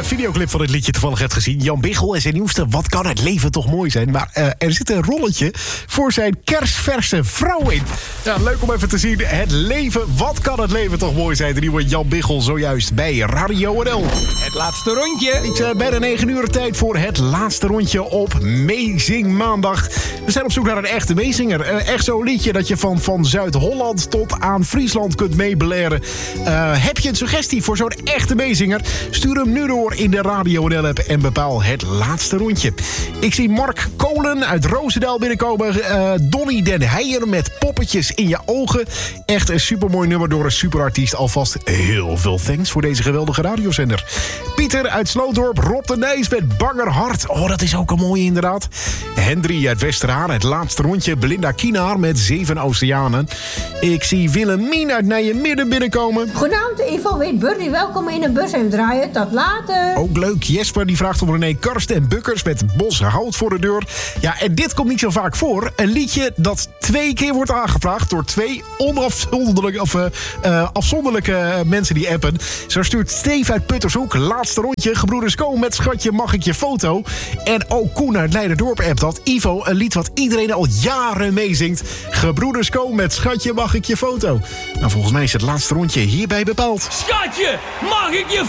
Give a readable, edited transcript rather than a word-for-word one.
videoclip van dit liedje toevallig hebt gezien. Jan Biggel en zijn nieuwste Wat kan het leven toch mooi zijn. Maar er zit een rolletje voor zijn kerstverse vrouw in. Ja, leuk om even te zien. Het leven, wat kan het leven toch mooi zijn. De nieuwe Jan Biggel zojuist bij Radio NL. Het laatste rondje. Iets bijna 9 uur tijd voor het laatste rondje op Meezing Maandag. We zijn op zoek naar een echte meezinger. Echt zo'n liedje dat je van Zuid-Holland tot aan Friesland kunt meebeleren. Heb je een suggestie voor zo'n echte meezinger? Stuur hem nu door in de Radio NL-app en bepaal het laatste rondje. Ik zie Mark Kolen uit Roosendaal binnenkomen. Donnie den Heijer met Poppetjes in je ogen. Echt een supermooi nummer door een superartiest. Alvast heel veel thanks voor deze geweldige radiozender. Pieter uit Slootdorp, Rob de Nijs met Banger Hart. Oh, dat is ook een mooie inderdaad. Hendry uit Westerhaan, het laatste rondje. Belinda Kienaar met 7 Oceanen. Ik zie Willemien uit Nijmegen binnenkomen. Goedenavond, Ivo, weet Burry, welkom in de bus en draaien. Tot later. Ook leuk, Jesper die vraagt om René Karst en Bukkers met Bos Hout voor de deur. Ja, en dit komt niet zo vaak voor. Een liedje dat 2 keer wordt aangevraagd door 2 afzonderlijke mensen die appen. Zo stuurt Steve uit Puttershoek, laatste rondje. Gebroeders Koon met Schatje mag ik je foto. En ook Koen uit Leiderdorp appt dat. Ivo, een lied wat iedereen al jaren meezingt. Gebroeders Koon met Schatje mag ik je foto. Nou, volgens mij is het laatste rondje hierbij bepaald. Schatje, mag ik je